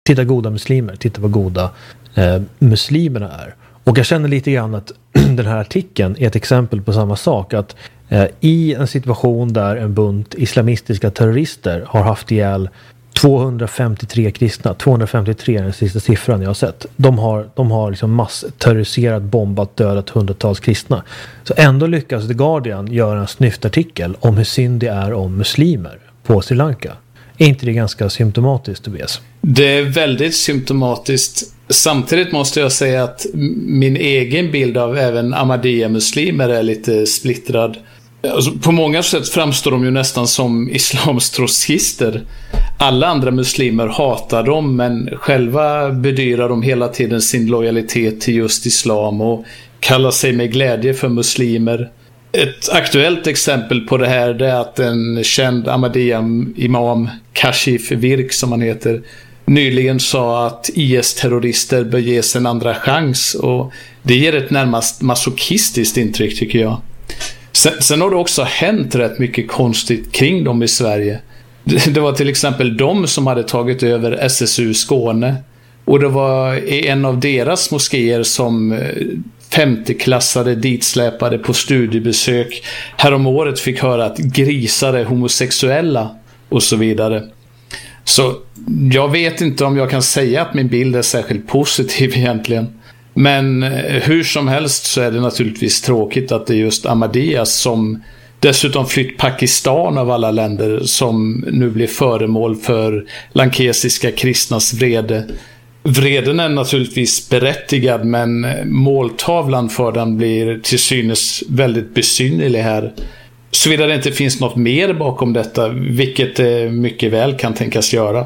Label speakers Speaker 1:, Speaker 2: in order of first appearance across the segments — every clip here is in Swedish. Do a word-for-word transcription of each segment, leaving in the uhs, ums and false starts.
Speaker 1: titta goda muslimer, titta vad goda eh, muslimerna är. Och jag känner lite grann att den här artikeln är ett exempel på samma sak, att eh, i en situation där en bunt islamistiska terrorister har haft ihjäl tvåhundrafemtiotre kristna, tvåhundrafemtiotre är den sista siffran jag har sett. De har, de har liksom massterroriserat, bombat, dödat hundratals kristna. Så ändå lyckas The Guardian göra en snyftartikel om hur synd det är om muslimer på Sri Lanka. Är inte det ganska symptomatiskt, Tobias?
Speaker 2: Det är väldigt symptomatiskt. Samtidigt måste jag säga att min egen bild av även Ahmadiyya-muslimer är lite splittrad. Alltså, på många sätt framstår de ju nästan som islamstrotskister. Alla andra muslimer hatar dem, men själva bedyrar de hela tiden sin lojalitet till just islam och kallar sig med glädje för muslimer. Ett aktuellt exempel på det här är att en känd Ahmadiyya-imam, Kashif Virk som han heter, nyligen sa att I S-terrorister bör ges en andra chans, och det ger ett närmast masochistiskt intryck, tycker jag. Sen, sen har det också hänt rätt mycket konstigt kring dem i Sverige. Det, det var till exempel de som hade tagit över S S U Skåne, och det var i en av deras moskéer som femtioklassade ditsläpade på studiebesök härom året fick höra att grisar är homosexuella och så vidare. Så jag vet inte om jag kan säga att min bild är särskilt positiv egentligen. Men hur som helst så är det naturligtvis tråkigt att det är just Ahmadiyas, som dessutom flytt Pakistan av alla länder, som nu blir föremål för lankesiska kristnas vrede. Vreden är naturligtvis berättigad, men måltavlan för den blir till synes väldigt besynnerlig här. Såvida det inte finns något mer bakom detta, vilket det mycket väl kan tänkas göra.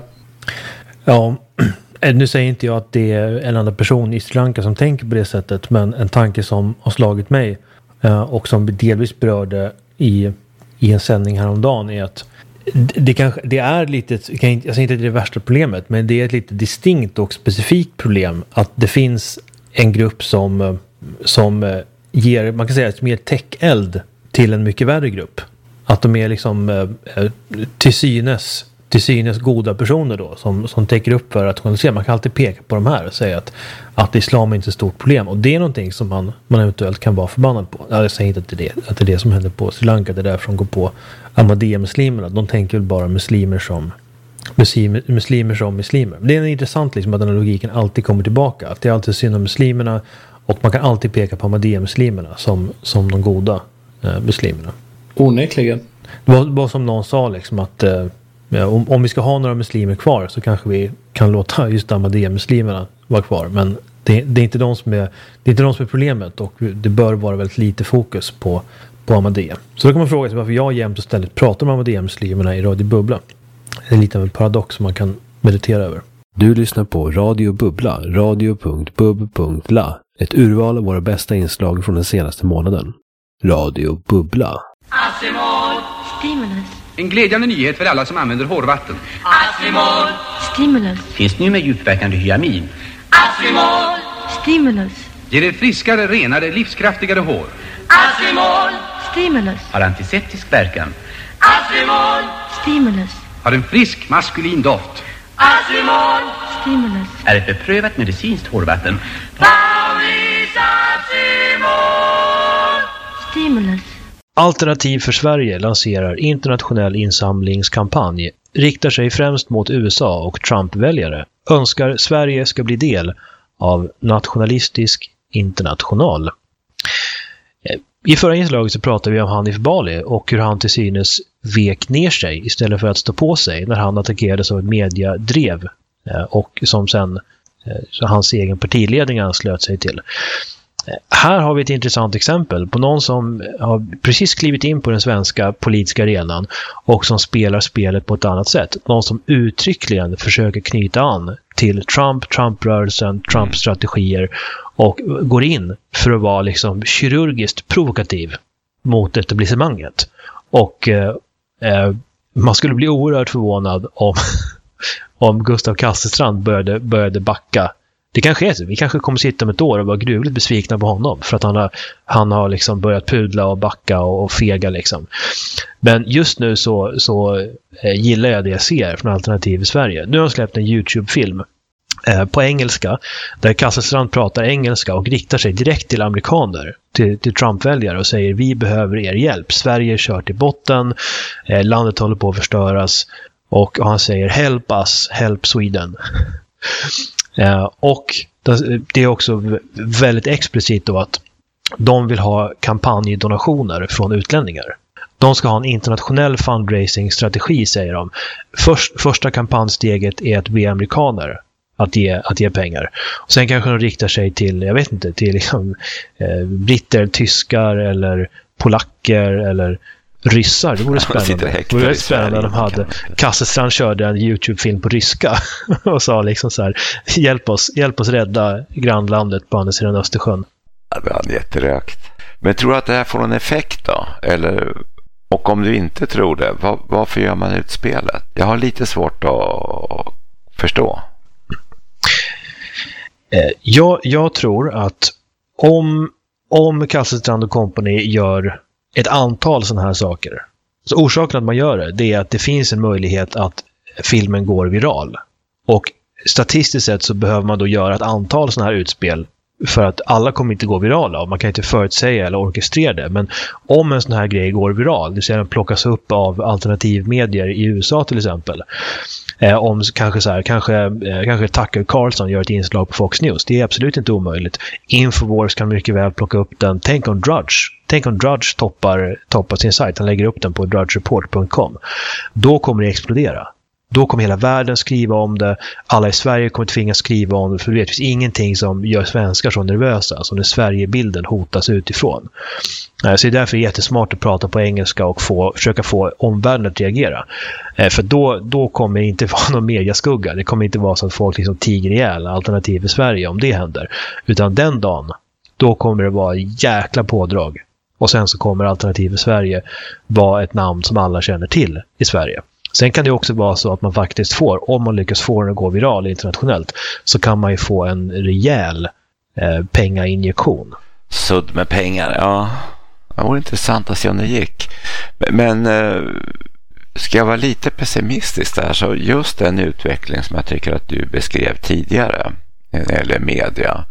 Speaker 1: Ja, nu säger inte jag att det är en annan person i Sri Lanka som tänker på det sättet, men en tanke som har slagit mig och som delvis berörde i, i en sändning häromdagen är att det, kanske, det är lite, jag säger inte att det är det värsta problemet, men det är ett lite distinkt och specifikt problem att det finns en grupp som, som ger, man kan säga, ett mer täckeld till en mycket värre grupp. Att de är liksom eh, till synes till synes goda personer då, som, som täcker upp för att rationalisera. Man kan alltid peka på de här och säga att, att islam är inte ett stort problem. Och det är någonting som man, man eventuellt kan vara förbannad på. Jag säger inte att det är det, att det är det som händer på Sri Lanka. Det är därför de går på Ahmadiyya-muslimerna. De tänker väl bara muslimer som muslimer, muslimer som muslimer. Det är intressant liksom att den här logiken alltid kommer tillbaka. Att det är alltid synd om muslimerna, och man kan alltid peka på Ahmadiyya-muslimerna som, som de goda eh, muslimerna.
Speaker 2: Onekligen.
Speaker 1: Det var, var som någon sa liksom att eh, om, om vi ska ha några muslimer kvar så kanske vi kan låta just Ahmadiyya-muslimerna vara kvar. Men det, det, är inte de som är, det är inte de som är problemet, och det bör vara väldigt lite fokus på, på Ahmadiyya. Så då kan man fråga sig varför jag jämt och ständigt pratar om Ahmadiyya-muslimerna i Radio Bubbla. Det är lite av en paradox som man kan meditera över.
Speaker 3: Du lyssnar på Radio Bubbla, radio punkt bub punkt la. Ett urval av våra bästa inslag från den senaste månaden. Radio Bubbla.
Speaker 4: Acimol.
Speaker 5: Stimulus.
Speaker 6: En glädjande nyhet för alla som använder hårvatten.
Speaker 4: Acimol.
Speaker 5: Stimulus.
Speaker 6: Finns nu med djupverkande hyamin.
Speaker 4: Acimol.
Speaker 5: Stimulus.
Speaker 6: Ger er friskare, renare, livskraftigare hår.
Speaker 4: Acimol.
Speaker 5: Stimulus.
Speaker 6: Har antiseptisk verkan.
Speaker 4: Acimol.
Speaker 5: Stimulus.
Speaker 6: Har en frisk, maskulin doft.
Speaker 4: Acimol.
Speaker 5: Stimulus.
Speaker 6: Är ett beprövat medicinskt hårvatten.
Speaker 4: Paulis Acimol.
Speaker 5: Stimulus.
Speaker 1: Alternativ för Sverige lanserar internationell insamlingskampanj, riktar sig främst mot U S A och Trump-väljare, önskar Sverige ska bli del av nationalistisk international. I förra inslaget så pratade vi om Hanif Bali och hur han till synes vek ner sig istället för att stå på sig när han attackerades av ett mediadrev, och som sen så hans egen partiledning anslöt sig till. Här har vi ett intressant exempel på någon som har precis klivit in på den svenska politiska arenan och som spelar spelet på ett annat sätt. Någon som uttryckligen försöker knyta an till Trump, Trump-rörelsen, Trump-strategier och går in för att vara liksom kirurgiskt provokativ mot etablissemanget. Och eh, man skulle bli oerhört förvånad om, om Gustav Kasselstrand började, började backa. Det kanske är så. Vi kanske kommer sitta om ett år och vara gruvligt besvikna på honom för att han har, han har liksom börjat pudla och backa och, och fega liksom. Men just nu så, så eh, gillar jag det jag ser från Alternativ i Sverige. Nu har de släppt en YouTube-film eh, på engelska, där Kasselstrand pratar engelska och riktar sig direkt till amerikaner, till, till Trump-väljare och säger vi behöver er hjälp. Sverige kör till botten, eh, landet håller på att förstöras och, och han säger help us, help Sweden. eh, och det är också väldigt explicit då att de vill ha kampanjdonationer från utlänningar. De ska ha en internationell fundraising-strategi, säger de. Först, första kampanjsteget är att be amerikaner att ge, att ge pengar. Och sen kanske de riktar sig till, jag vet inte, till liksom, eh, britter, tyskar eller polacker eller ryssar. Det vore spännande. Det vore spännande när de hade Kasselstrand körde en YouTube-film på ryska och sa liksom så här, hjälp oss, hjälp oss rädda grannlandet på andra sidan Östersjön.
Speaker 7: Ja, det var jätterökt. Men tror du att det här får en effekt då? Eller, och om du inte tror det, var, varför gör man utspelet? Jag har lite svårt att förstå.
Speaker 1: Eh, jag, jag tror att om, om Kasselstrand och Company gör ett antal sådana här saker, så orsaken att man gör det, det är att det finns en möjlighet att filmen går viral. Och statistiskt sett så behöver man då göra ett antal sådana här utspel för att alla kommer inte gå virala och man kan inte förutsäga eller orkestrera det. Men om en sån här grej går viral, det vill säga den plockas upp av alternativmedier i U S A till exempel, eh, om kanske så här, kanske, eh, kanske Tucker Carlson gör ett inslag på Fox News, det är absolut inte omöjligt. Infowars kan mycket väl plocka upp den. Tänk om Drudge Tänk om Drudge toppar, toppar sin sajt, han lägger upp den på drudge report punkt com. Då kommer det explodera. Då kommer hela världen skriva om det. Alla i Sverige kommer tvingas skriva om det. För det vet ingenting som gör svenskar så nervösa som när Sverigebilden hotas utifrån. Så det är därför jättesmart att prata på engelska och få, försöka få omvärlden att reagera. För då, då kommer det inte vara någon mediaskugga. Det kommer inte vara så att folk liksom tiger ihjäl alternativ i Sverige om det händer. Utan den dagen, då kommer det vara jäkla pådrag. Och sen så kommer alternativ i Sverige vara ett namn som alla känner till i Sverige. Sen kan det också vara så att man faktiskt får, om man lyckas få den att gå viral internationellt, så kan man ju få en rejäl eh, pengainjektion.
Speaker 7: Sudd med pengar, ja. Det var intressant att se om det gick. Men eh, ska jag vara lite pessimistisk där, så just den utveckling som jag tycker att du beskrev tidigare, eller media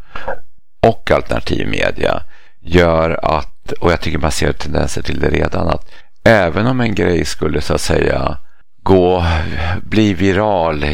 Speaker 7: och alternativ media, gör att, och jag tycker man ser tendenser till det redan, att även om en grej skulle så att säga gå, bli viral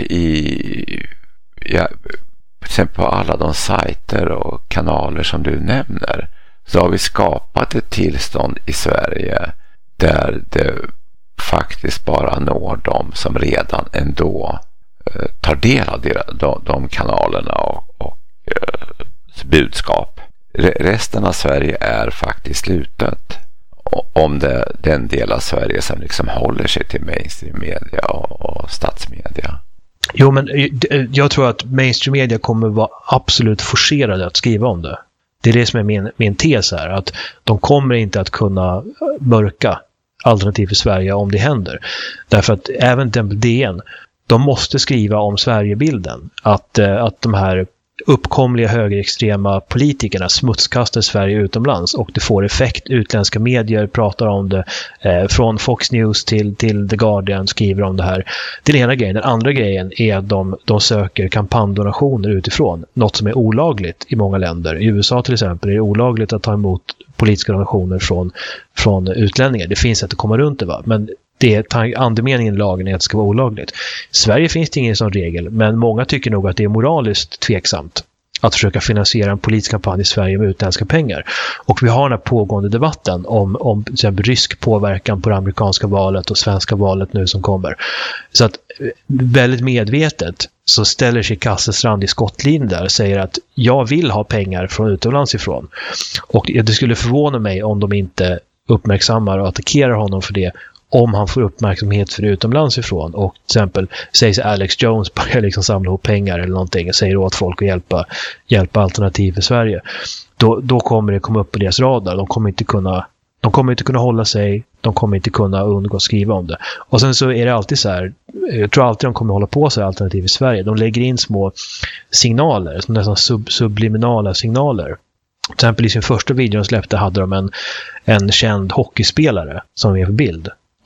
Speaker 7: i, ja, till exempel på alla de sajter och kanaler som du nämner, så har vi skapat ett tillstånd i Sverige där det faktiskt bara når de som redan ändå eh, tar del av de, de kanalerna och, och eh, budskap. Resten av Sverige är faktiskt slutet. Om det den del av Sverige som liksom håller sig till mainstream media och, och statsmedia.
Speaker 1: Jo, men jag tror att mainstream media kommer vara absolut forcerade att skriva om det. Det är det som är min, min tes här. Att de kommer inte att kunna mörka alternativ för Sverige om det händer. Därför att även D N, de måste skriva om Sverigebilden. Att, att de här uppkomliga högerextrema politikerna smutskastar Sverige utomlands och det får effekt. Utländska medier pratar om det, eh, från Fox News till, till The Guardian skriver om det här. Det är den ena grejen. Den andra grejen är att de, de söker kampanjdonationer utifrån, något som är olagligt i många länder. I U S A till exempel är det olagligt att ta emot politiska donationer från, från utlänningar. Det finns sätt att komma runt det, va? Men det, andemeningen i lagen är att det ska vara olagligt. I Sverige finns det ingen sån regel, men många tycker nog att det är moraliskt tveksamt att försöka finansiera en politisk kampanj i Sverige med utländska pengar. Och vi har den här pågående debatten om, om till exempel rysk påverkan på det amerikanska valet och svenska valet nu som kommer. Så att väldigt medvetet så ställer sig Kasselstrand i skottlinjen där och säger att jag vill ha pengar från utomlands ifrån. Och det skulle förvåna mig om de inte uppmärksammar och attackerar honom för det, om han får uppmärksamhet för utomlands ifrån och till exempel säger sig Alex Jones börjar liksom samla ihop pengar eller någonting och säger åt folk att hjälpa, hjälpa alternativ i Sverige. Då, då kommer det komma upp på deras radar. De kommer inte kunna, de kommer inte kunna hålla sig, de kommer inte kunna undgå att skriva om det. Och sen så är det alltid så här, jag tror alltid de kommer hålla på sig alternativ i Sverige. De lägger in små signaler, som nästan sub, subliminala signaler. Till exempel i sin första video de släppte hade de en, en känd hockeyspelare som är på bild.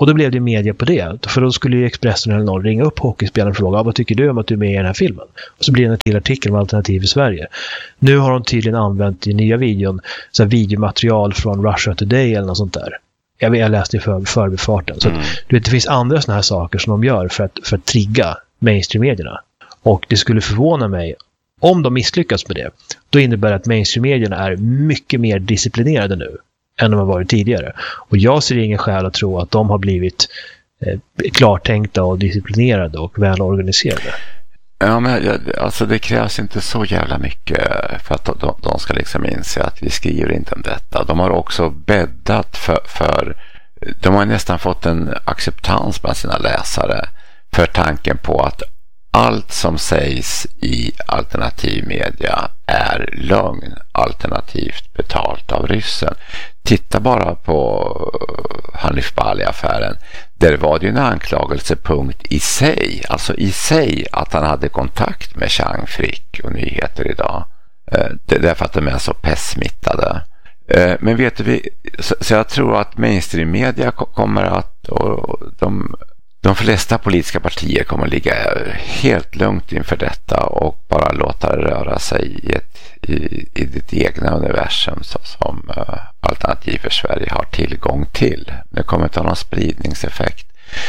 Speaker 1: Och då blev det media på det. För då skulle ju Expressen eller någon ringa upp hockeyspelaren och fråga, vad tycker du om att du är med i den här filmen? Och så blir det en till artikel om alternativ i Sverige. Nu har de tydligen använt i nya videon så här videomaterial från Russia Today eller något sånt där. Jag, jag läste i för, förbifarten. Så mm. att, du vet, det finns andra såna här saker som de gör för att, för att trigga mainstream-medierna. Och det skulle förvåna mig om de misslyckas med det. Då innebär det att mainstream-medierna är mycket mer disciplinerade nu än de har varit tidigare. Och jag ser ingen skäl att tro att de har blivit eh, klartänkta och disciplinerade och välorganiserade.
Speaker 7: Ja, men alltså det krävs inte så jävla mycket för att de, de ska liksom inse att vi skriver inte om detta. De har också bäddat för, för de har nästan fått en acceptans bland sina läsare för tanken på att allt som sägs i alternativ media är lögn, alternativt betalt av ryssen. Titta bara på Hanif Bali-affären. Där var det ju en anklagelsepunkt i sig, alltså i sig att han hade kontakt med Chang Frick och Nyheter idag. Det är därför att de är så pestsmittade. Men vet du, så jag tror att mainstream media kommer att, och de De flesta politiska partier kommer att ligga helt lugnt inför detta och bara låta det röra sig i, ett, i, i ditt egna universum så, som uh, Alternativ för Sverige har tillgång till. Det kommer inte ha någon spridningseffekt.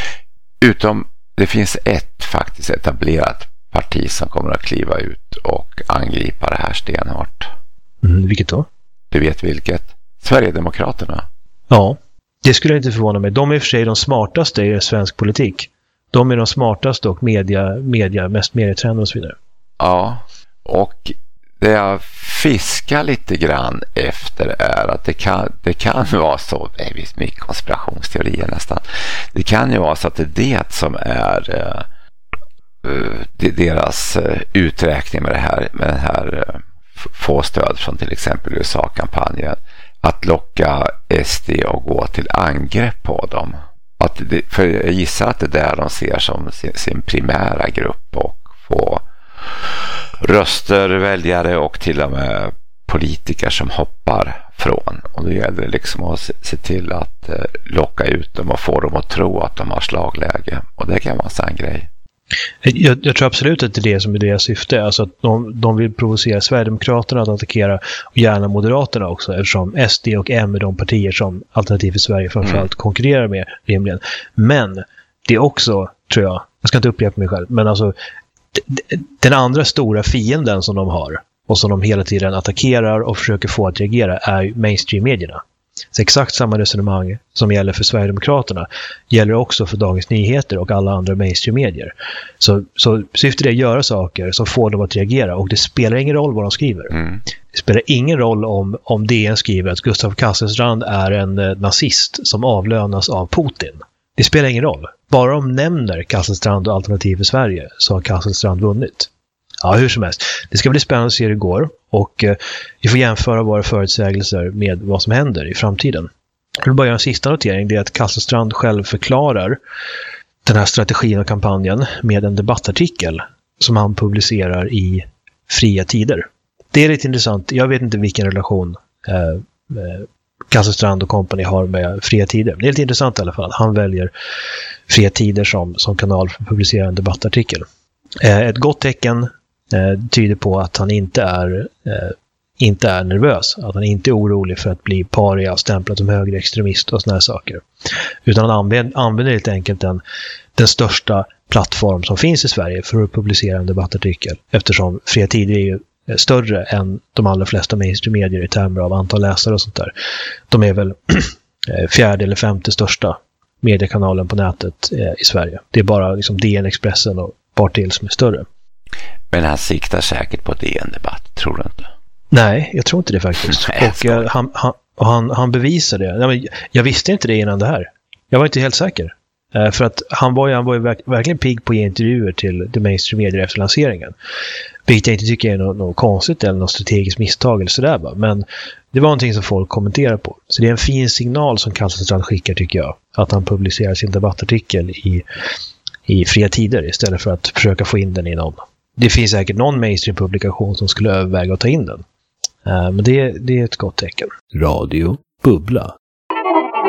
Speaker 7: Utom det finns ett faktiskt etablerat parti som kommer att kliva ut och angripa det här stenhårt.
Speaker 1: Mm, vilket då?
Speaker 7: Du vet vilket? Sverigedemokraterna.
Speaker 1: Ja. Det skulle inte förvåna mig. De är i och för sig de smartaste i svensk politik. De är de smartaste och media, media mest medietrender och så vidare.
Speaker 7: Ja, och det jag fiskar lite grann efter är att det kan, det kan vara så, det är visst mycket konspirationsteorier nästan. Det kan ju vara så att det är det som är uh, det, deras uh, uträkning med det här, med den här uh, få stöd från till exempel U S A-kampanjen. Att locka S D och gå till angrepp på dem. Att det, för jag gissar att det är där de ser som sin, sin primära grupp och få röster, väljare och till och med politiker som hoppar från. Och då gäller det liksom att se, se till att eh, locka ut dem och få dem att tro att de har slagläge. Och det kan vara en sån grej.
Speaker 1: Jag, jag tror absolut att det är det som är deras syfte. Alltså att de, de vill provocera Sverigedemokraterna att attackera och gärna Moderaterna också, eftersom S D och M är de partier som Alternativ för Sverige framförallt mm. konkurrerar med rimligen. Men det är också, tror jag, jag ska inte upprepa mig själv, men alltså d- d- den andra stora fienden som de har och som de hela tiden attackerar och försöker få att reagera är mainstream-medierna. Så exakt samma resonemang som gäller för Sverigedemokraterna gäller också för Dagens Nyheter och alla andra mainstream-medier. Så, så syftet är att göra saker som får dem att reagera, och det spelar ingen roll vad de skriver. Mm. Det spelar ingen roll om, om D N skriver att Gustav Kasselstrand är en eh, nazist som avlönas av Putin. Det spelar ingen roll. Bara de nämner Kasselstrand och Alternativ för Sverige så har Kasselstrand vunnit. Ja, hur som helst. Det ska bli spännande att se hur det går, och eh, vi får jämföra våra förutsägelser med vad som händer i framtiden. Jag vill bara göra en sista notering. Det är att Kasselstrand själv förklarar den här strategin och kampanjen med en debattartikel som han publicerar i Fria Tider. Det är lite intressant. Jag vet inte vilken relation eh, eh, Kasselstrand och company har med Fria Tider. Det är lite intressant i alla fall. Han väljer Fria Tider som, som kanal för att publicera en debattartikel. Eh, ett gott tecken eh, tyder på att han inte är, eh, inte är nervös. Att han inte är orolig för att bli paria och stämplad som högerextremist och såna här saker. Utan han använder, använder helt enkelt den, den största plattform som finns i Sverige för att publicera en debattartikel. Eftersom Fria Tider är ju större än de allra flesta mainstream-medier i termer av antal läsare och sånt där. De är väl fjärde eller femte största mediekanalen på nätet eh, i Sverige. Det är bara liksom D N, Expressen och ett par till som är större.
Speaker 7: Men han siktar säkert på D N-debatt, tror du inte?
Speaker 1: Nej, jag tror inte det faktiskt. Nej, och eh, han, han, och han, han bevisar det. Nej, men jag visste inte det innan det här. Jag var inte helt säker. Eh, för att han var ju, han var ju verk, verkligen pigg på att ge intervjuer till The Mainstream Media efter lanseringen. Vilket jag inte tycker är något, något konstigt eller något strategiskt misstag eller sådär bara. Men det var någonting som folk kommenterar på. Så det är en fin signal som Kasselstrand skickar, tycker jag. Att han publicerar sin debattartikel i, i Fria Tider istället för att försöka få in den i någon. Det finns säkert någon mainstream-publikation som skulle överväga att ta in den. Uh, men det, det är ett gott tecken.
Speaker 3: Radio Bubbla.